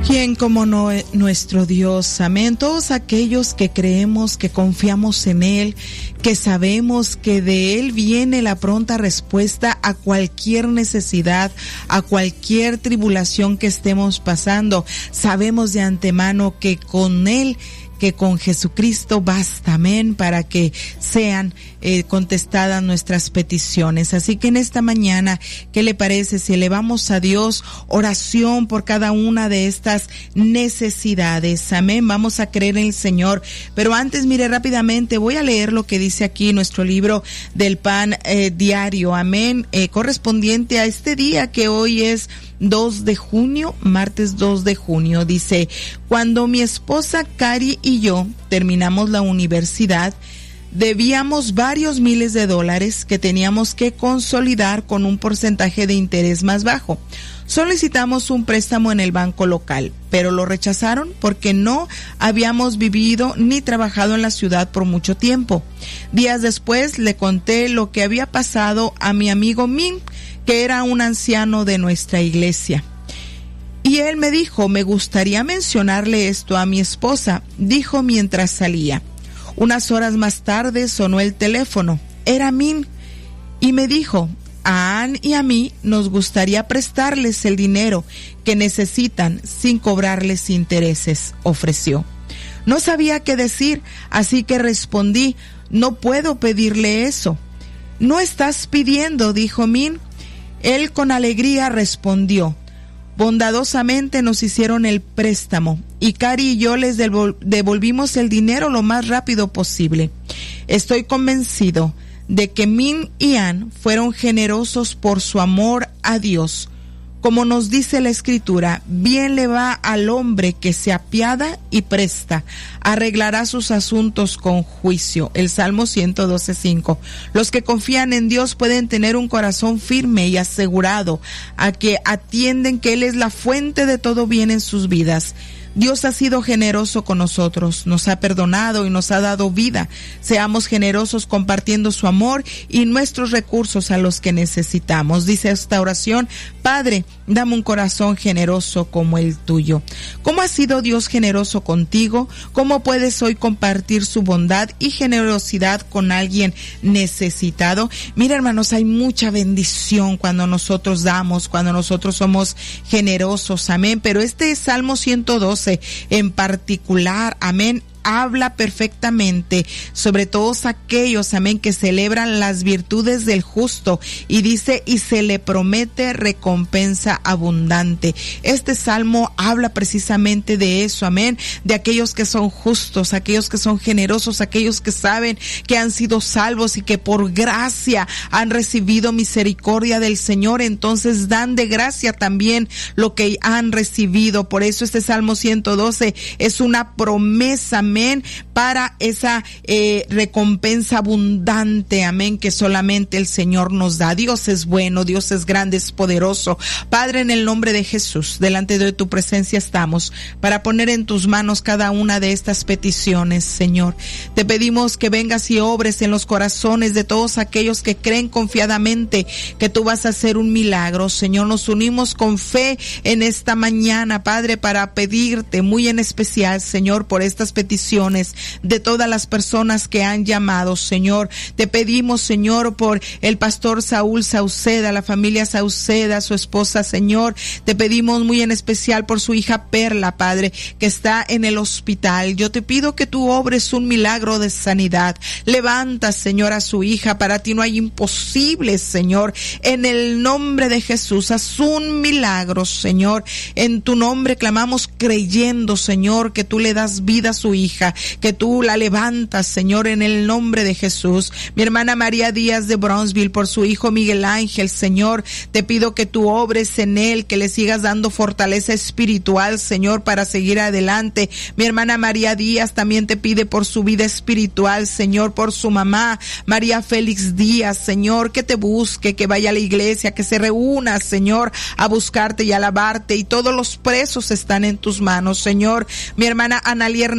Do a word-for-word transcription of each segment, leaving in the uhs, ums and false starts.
¿Quién como no nuestro Dios? Amén. Todos aquellos que creemos, que confiamos en Él, que sabemos que de Él viene la pronta respuesta a cualquier necesidad, a cualquier tribulación que estemos pasando. Sabemos de antemano que con Él, que con Jesucristo basta, amén, para que sean eh, contestadas nuestras peticiones. Así que en esta mañana, ¿qué le parece si elevamos a Dios oración por cada una de estas necesidades? Amén, vamos a creer en el Señor. Pero antes, mire rápidamente, voy a leer lo que dice aquí nuestro libro del pan eh, diario, amén, eh, correspondiente a este día que hoy es dos de junio, martes dos de junio. Dice: cuando mi esposa Cari y yo terminamos la universidad, debíamos varios miles de dólares que teníamos que consolidar con un porcentaje de interés más bajo. Solicitamos un préstamo en el banco local, pero lo rechazaron porque no habíamos vivido ni trabajado en la ciudad por mucho tiempo. Días después le conté lo que había pasado a mi amigo Min, que era un anciano de nuestra iglesia. Y él me dijo: me gustaría mencionarle esto a mi esposa, dijo mientras salía. Unas horas más tarde sonó el teléfono. Era Min y me dijo: a Ann y a mí nos gustaría prestarles el dinero que necesitan sin cobrarles intereses, ofreció. No sabía qué decir, así que respondí: no puedo pedirle eso. No estás pidiendo, dijo Min. Él con alegría respondió: bondadosamente nos hicieron el préstamo y Cari y yo les devol- devolvimos el dinero lo más rápido posible. Estoy convencido de que Min y Ann fueron generosos por su amor a Dios. Como nos dice la Escritura, bien le va al hombre que se apiada y presta, arreglará sus asuntos con juicio. El Salmo ciento doce, cinco. Los que confían en Dios pueden tener un corazón firme y asegurado, a que atienden que Él es la fuente de todo bien en sus vidas. Dios ha sido generoso con nosotros, nos ha perdonado y nos ha dado vida. Seamos generosos compartiendo su amor y nuestros recursos a los que necesitamos. Dice esta oración: Padre, dame un corazón generoso como el tuyo. ¿Cómo ha sido Dios generoso contigo? ¿Cómo puedes hoy compartir su bondad y generosidad con alguien necesitado? Mira, hermanos, hay mucha bendición cuando nosotros damos, cuando nosotros somos generosos, amén. Pero este Salmo ciento doce en particular, amén, habla perfectamente sobre todos aquellos, amén, que celebran las virtudes del justo, y dice: y se le promete recompensa abundante. Este salmo habla precisamente de eso, amén, de aquellos que son justos, aquellos que son generosos, aquellos que saben que han sido salvos y que por gracia han recibido misericordia del Señor. Entonces dan de gracia también lo que han recibido. Por eso este Salmo ciento doce es una promesa, amén, para esa eh, recompensa abundante, amén, que solamente el Señor nos da. Dios es bueno, Dios es grande, es poderoso. Padre, en el nombre de Jesús, delante de tu presencia estamos para poner en tus manos cada una de estas peticiones, Señor. Te pedimos que vengas y obres en los corazones de todos aquellos que creen confiadamente que tú vas a hacer un milagro, Señor. Nos unimos con fe en esta mañana, Padre, para pedirte muy en especial, Señor, por estas peticiones de todas las personas que han llamado, Señor. Te pedimos, Señor, por el pastor Saúl Sauceda, la familia Sauceda, su esposa, Señor. Te pedimos muy en especial por su hija Perla, Padre, que está en el hospital. Yo te pido que tú obres un milagro de sanidad. Levanta, Señor, a su hija. Para ti no hay imposibles, Señor. En el nombre de Jesús, haz un milagro, Señor. En tu nombre clamamos creyendo, Señor, que tú le das vida a su hija, que tú la levantas, Señor, en el nombre de Jesús. Mi hermana María Díaz de Brownsville, por su hijo Miguel Ángel, Señor, te pido que tú obres en él, que le sigas dando fortaleza espiritual, Señor, para seguir adelante. Mi hermana María Díaz también te pide por su vida espiritual, Señor, por su mamá María Félix Díaz, Señor, que te busque, que vaya a la iglesia, que se reúna, Señor, a buscarte y alabarte, y todos los presos están en tus manos, Señor. Mi hermana Analí Hernández de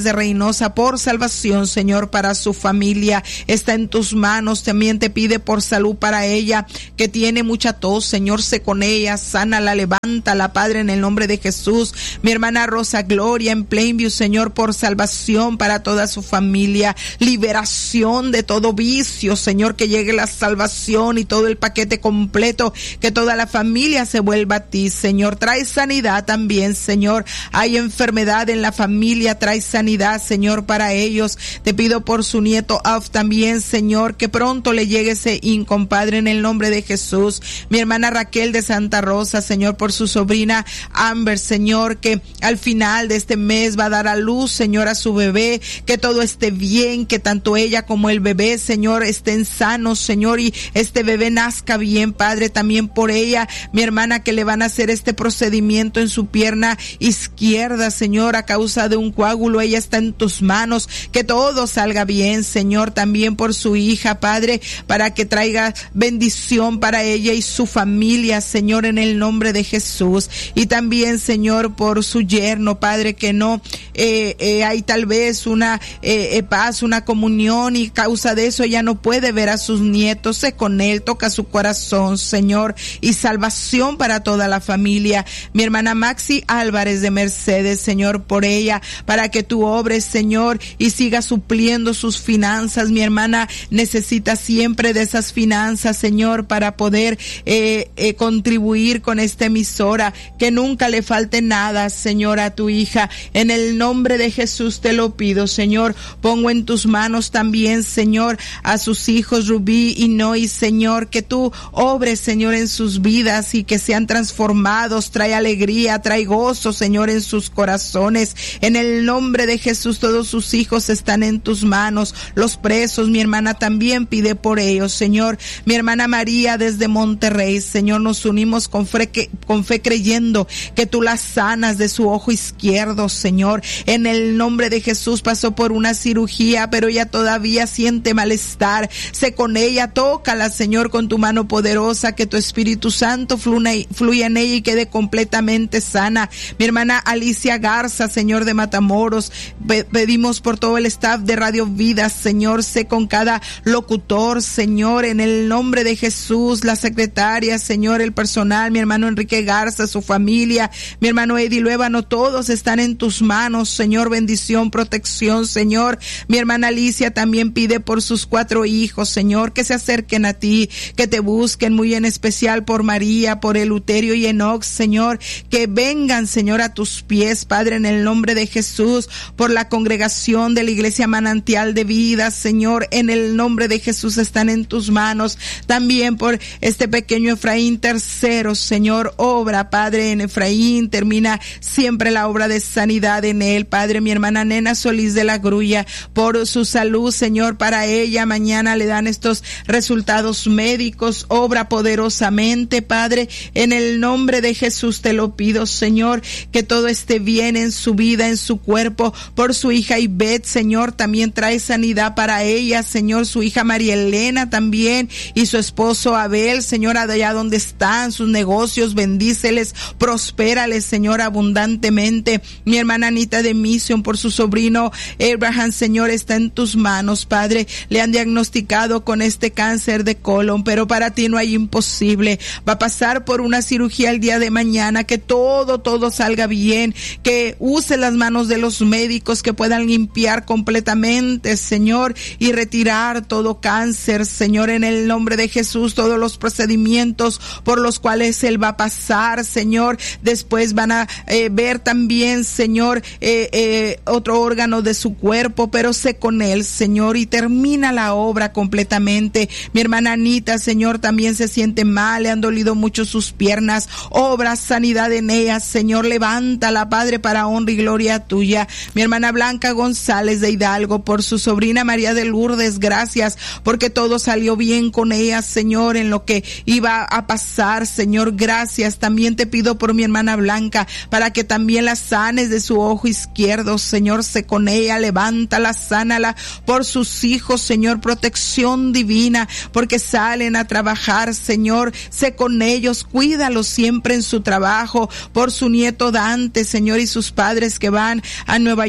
de Reynosa por salvación, Señor, para su familia. Está en tus manos. También te pide por salud para ella, que tiene mucha tos, Señor, sé con ella, sánala, levántala, Padre, en el nombre de Jesús. Mi hermana Rosa Gloria en Plainview, Señor, por salvación para toda su familia, liberación de todo vicio, Señor, que llegue la salvación y todo el paquete completo, que toda la familia se vuelva a ti, Señor. Trae sanidad también, Señor. Hay enfermedad en la familia, trae sanidad, Señor, para ellos. Te pido por su nieto Alf también, Señor, que pronto le llegue ese incompadre en el nombre de Jesús. Mi hermana Raquel de Santa Rosa, Señor, por su sobrina Amber, Señor, que al final de este mes va a dar a luz, Señor, a su bebé, que todo esté bien, que tanto ella como el bebé, Señor, estén sanos, Señor, y este bebé nazca bien, Padre. También por ella, mi hermana, que le van a hacer este procedimiento en su pierna izquierda, Señor, a causa de un coágulo. Ella está en tus manos, que todo salga bien, Señor. También por su hija, Padre, para que traiga bendición para ella y su familia, Señor, en el nombre de Jesús. Y también, Señor, por su yerno, Padre, que no eh, eh, hay tal vez una eh, eh, paz, una comunión, y causa de eso ella no puede ver a sus nietos. Sé con él, toca su corazón, Señor, y salvación para toda la familia. Mi hermana Maxi Álvarez de Mercedes, Señor, por ella, para que tú obres, Señor, y siga supliendo sus finanzas. Mi hermana necesita siempre de esas finanzas, Señor, para poder eh, eh, contribuir con esta emisora, que nunca le falte nada, Señor, a tu hija. En el nombre de Jesús te lo pido, Señor. Pongo en tus manos también, Señor, a sus hijos Rubí y Noy, Señor, que tú obres, Señor, en sus vidas y que sean transformados. Trae alegría, trae gozo, Señor, en sus corazones. En el nombre de Jesús, todos sus hijos están en tus manos. Los presos, mi hermana también pide por ellos, Señor. Mi hermana María desde Monterrey, Señor, nos unimos con fe, con fe creyendo que tú la sanas de su ojo izquierdo, Señor. En el nombre de Jesús, pasó por una cirugía, pero ella todavía siente malestar. Sé con ella, tócala, Señor, con tu mano poderosa, que tu Espíritu Santo fluya, fluya en ella y quede completamente sana. Mi hermana Alicia Garza, Señor, de Matamoros, pedimos por todo el staff de Radio Vida, Señor, sé con cada locutor, Señor, en el nombre de Jesús, la secretaria, Señor, el personal, mi hermano Enrique Garza, su familia, mi hermano Eddie Luébano, todos están en tus manos, Señor. Bendición, protección, Señor. Mi hermana Alicia también pide por sus cuatro hijos, Señor, que se acerquen a ti, que te busquen, muy en especial por María, por Eleuterio y Enoch, Señor, que vengan, Señor, a tus pies, Padre, en el nombre de Jesús, por la congregación de la Iglesia Manantial de Vida, Señor, en el nombre de Jesús están en tus manos. También por este pequeño Efraín tercero, Señor, obra, Padre, en Efraín, termina siempre la obra de sanidad en él, Padre. Mi hermana Nena Solís de la Grulla, por su salud, Señor, para ella, mañana le dan estos resultados médicos, obra poderosamente, Padre, en el nombre de Jesús te lo pido, Señor, que todo esté bien en su vida, en su cuerpo. Por su hija Ivette, Señor, también trae sanidad para ella, Señor, su hija María Elena también, y su esposo Abel, Señor, allá donde están sus negocios, bendíceles, prospérales, Señor, abundantemente. Mi hermana Anita de Mission, por su sobrino Abraham, Señor, está en tus manos, Padre. Le han diagnosticado con este cáncer de colon, pero para ti no hay imposible. Va a pasar por una cirugía el día de mañana, que todo, todo salga bien, que use las manos de los médicos, que puedan limpiar completamente, Señor, y retirar todo cáncer, Señor, en el nombre de Jesús. Todos los procedimientos por los cuales él va a pasar, Señor, después van a eh, ver también, Señor, eh, eh, otro órgano de su cuerpo, pero sé con él, Señor, y termina la obra completamente. Mi hermana Anita, Señor, también se siente mal, le han dolido mucho sus piernas. Obra sanidad en ella, Señor, levántala, Padre, para honra y gloria tuya. Mi hermana Blanca González de Hidalgo, por su sobrina María de Lourdes, gracias, porque todo salió bien con ella, Señor, en lo que iba a pasar, Señor, gracias. También te pido por mi hermana Blanca, para que también la sanes de su ojo izquierdo, Señor, sé con ella, levántala, sánala. Por sus hijos, Señor, protección divina, porque salen a trabajar, Señor, sé con ellos, cuídalos siempre en su trabajo. Por su nieto Dante, Señor, y sus padres que van a Nueva York,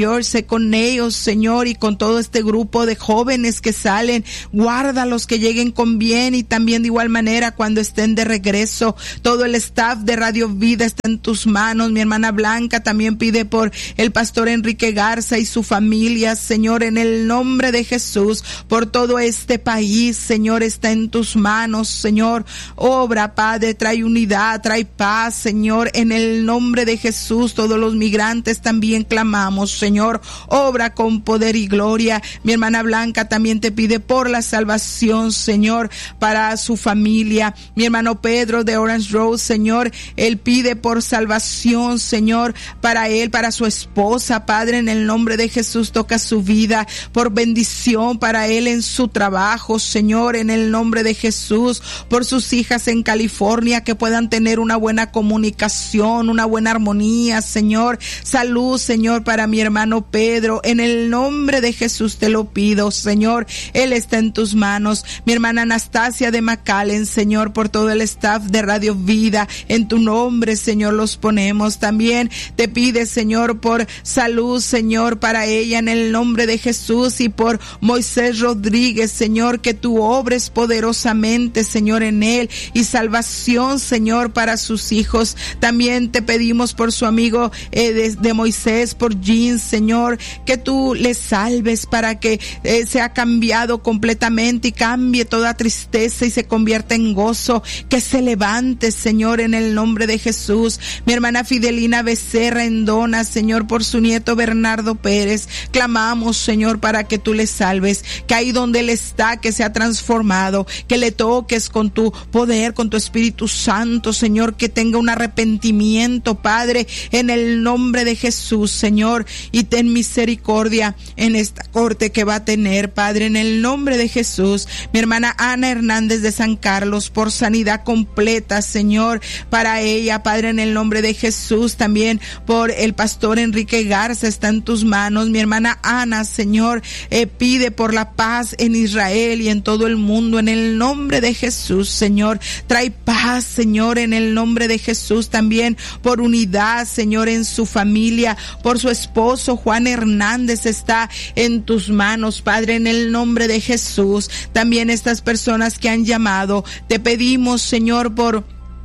York, sé con ellos, Señor, y con todo este grupo de jóvenes que salen, guárdalos, que lleguen con bien, y también de igual manera cuando estén de regreso, todo el staff de Radio Vida está en tus manos. Mi hermana Blanca también pide por el pastor Enrique Garza y su familia, Señor, en el nombre de Jesús, por todo este país, Señor, está en tus manos, Señor. Obra, Padre, trae unidad, trae paz, Señor, en el nombre de Jesús. Todos los migrantes también clamamos, Señor, obra con poder y gloria. Mi hermana Blanca también te pide por la salvación, Señor, para su familia. Mi hermano Pedro de Orange Road, Señor, él pide por salvación, Señor, para él, para su esposa, Padre, en el nombre de Jesús, toca su vida, por bendición para él en su trabajo, Señor, en el nombre de Jesús, por sus hijas en California, que puedan tener una buena comunicación, una buena armonía, Señor. Salud, Señor, para mi hermano Pedro, en el nombre de Jesús te lo pido, Señor, él está en tus manos. Mi hermana Anastasia de McAllen, Señor, por todo el staff de Radio Vida, en tu nombre, Señor, los ponemos. También te pide, Señor, por salud, Señor, para ella, en el nombre de Jesús, y por Moisés Rodríguez, Señor, que tú obres poderosamente, Señor, en él, y salvación, Señor, para sus hijos. También te pedimos por su amigo eh, de, de Moisés, por Jean, Señor, que tú le salves para que eh, sea cambiado completamente y cambie toda tristeza y se convierta en gozo, que se levante, Señor, en el nombre de Jesús. Mi hermana Fidelina Becerra Endona, Señor, por su nieto Bernardo Pérez, clamamos, Señor, para que tú le salves, que ahí donde él está, que sea transformado, que le toques con tu poder, con tu Espíritu Santo, Señor, que tenga un arrepentimiento, Padre, en el nombre de Jesús, Señor, y ten misericordia en esta corte que va a tener, Padre, en el nombre de Jesús. Mi hermana Ana Hernández de San Carlos, por sanidad completa, Señor, para ella, Padre, en el nombre de Jesús. También por el pastor Enrique Garza, está en tus manos. Mi hermana Ana, Señor, eh, pide por la paz en Israel y en todo el mundo, en el nombre de Jesús, Señor. Trae paz, Señor, en el nombre de Jesús. También por unidad, Señor, en su familia, por su esposo Juan Hernández, está en tus manos, Padre, en el nombre de Jesús. También estas personas que han llamado, te pedimos, Señor, por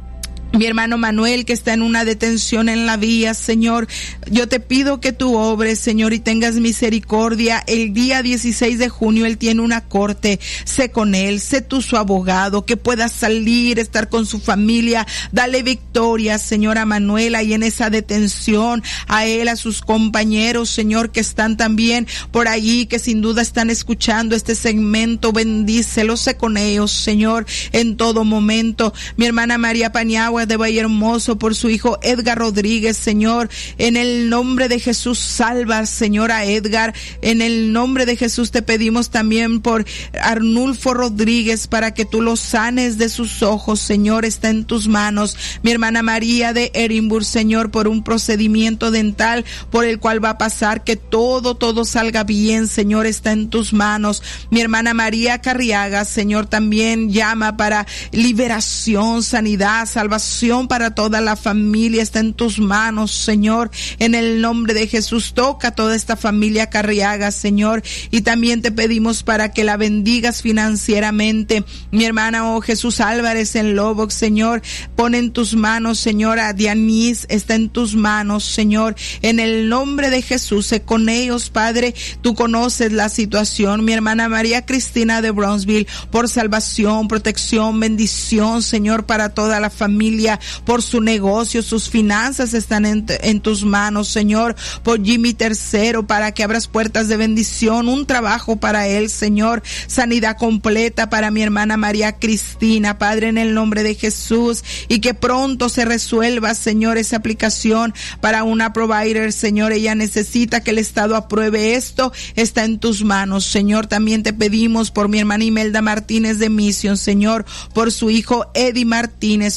mi hermano Manuel, que está en una detención en la vía, Señor, yo te pido que tú obres, Señor, y tengas misericordia. El día dieciséis de junio él tiene una corte, sé con él, sé tú su abogado, que pueda salir, estar con su familia, dale victoria, Señor, a Manuel ahí en esa detención, a él, a sus compañeros, Señor, que están también por allí, que sin duda están escuchando este segmento, bendícelos, sé con ellos, Señor, en todo momento. Mi hermana María Paniagua de Valle Hermoso, por su hijo Edgar Rodríguez, Señor, en el nombre de Jesús, salva, Señor, a Edgar. En el nombre de Jesús te pedimos también por Arnulfo Rodríguez, para que tú lo sanes de sus ojos, Señor, está en tus manos. Mi hermana María de Edimburgo, Señor, por un procedimiento dental por el cual va a pasar, que todo, todo salga bien, Señor, está en tus manos. Mi hermana María Carriaga, Señor, también llama para liberación, sanidad, salvación para toda la familia, está en tus manos, Señor, en el nombre de Jesús. Toca toda esta familia Carriaga, Señor, y también te pedimos para que la bendigas financieramente. Mi hermana, oh Jesús Álvarez en Lobox, Señor, pon en tus manos, Señor, a Dianis, está en tus manos, Señor, en el nombre de Jesús, sé con ellos, Padre, tú conoces la situación. Mi hermana María Cristina de Brownsville, por salvación, protección, bendición, Señor, para toda la familia, por su negocio, sus finanzas están en, en tus manos, Señor. Por Jimmy Tercero, para que abras puertas de bendición, un trabajo para él, Señor, sanidad completa para mi hermana María Cristina, Padre, en el nombre de Jesús, y que pronto se resuelva, Señor, esa aplicación para una provider, Señor. Ella necesita que el Estado apruebe esto, está en tus manos, Señor. También te pedimos por mi hermana Imelda Martínez de Mission, Señor, por su hijo Eddie Martínez, Padre, que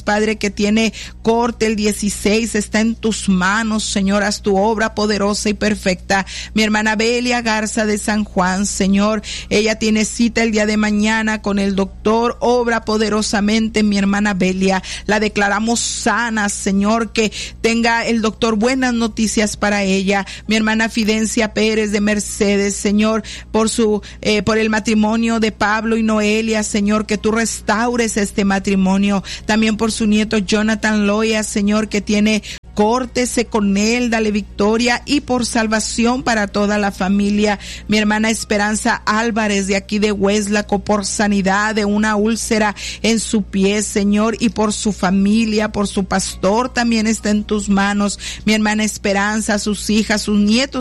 que tiene corte el dieciséis, está en tus manos, Señor, haz tu obra poderosa y perfecta. Mi hermana Belia Garza de San Juan, Señor, ella tiene cita el día de mañana con el doctor, obra poderosamente, mi hermana Belia, la declaramos sana, Señor, que tenga el doctor buenas noticias para ella. Mi hermana Fidencia Pérez de Mercedes, Señor, por su, eh, por el matrimonio de Pablo y Noelia, Señor, que tú restaures este matrimonio, también por su nieto Jonathan Loya, Señor, que tiene córtese con él, dale victoria y por salvación para toda la familia. Mi hermana Esperanza Álvarez de aquí de Hueslaco, por sanidad de una úlcera en su pie, Señor, y por su familia, por su pastor, también está en tus manos. Mi hermana Esperanza, sus hijas, sus nietos